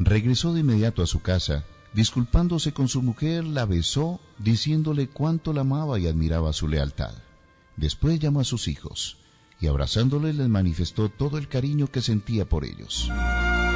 Regresó de inmediato a su casa. Disculpándose con su mujer, la besó, diciéndole cuánto la amaba y admiraba su lealtad. Después llamó a sus hijos y abrazándoles les manifestó todo el cariño que sentía por ellos.